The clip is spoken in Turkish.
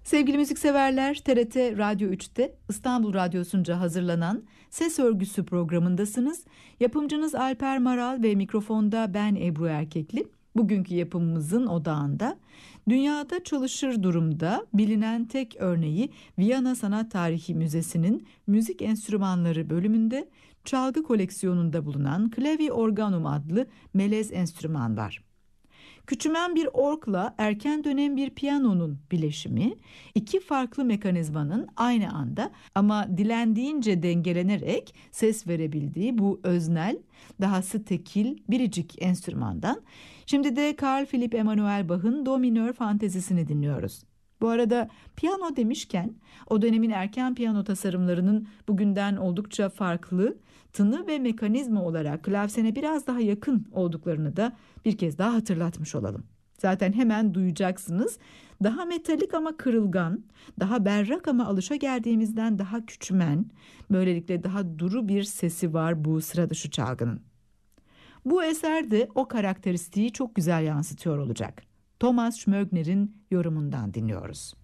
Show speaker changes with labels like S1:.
S1: Sevgili müzikseverler, TRT Radyo 3'te İstanbul Radyosu'nca hazırlanan Ses Örgüsü programındasınız. Yapımcınız Alper Maral ve mikrofonda ben Ebru Erkekli. Bugünkü yapımımızın odağında dünyada çalışır durumda bilinen tek örneği Viyana Sanat Tarihi Müzesi'nin müzik enstrümanları bölümünde çalgı koleksiyonunda bulunan Clavi Organum adlı melez enstrüman var. Küçümen bir orgla erken dönem bir piyanonun bileşimi, iki farklı mekanizmanın aynı anda ama dilendiğince dengelenerek ses verebildiği bu öznel, dahası tekil, biricik enstrümandan şimdi de Carl Philipp Emanuel Bach'ın Do minör fantezisini dinliyoruz. Bu arada piyano demişken o dönemin erken piyano tasarımlarının bugünden oldukça farklı, tını ve mekanizma olarak klavsene biraz daha yakın olduklarını da bir kez daha hatırlatmış olalım. Zaten hemen duyacaksınız. Daha metalik ama kırılgan, daha berrak ama alışageldiğimizden daha küçümen, böylelikle daha duru bir sesi var bu sıra dışı çalgının. Bu eser de o karakteristiği çok güzel yansıtıyor olacak. Thomas Schmögner'in yorumundan dinliyoruz.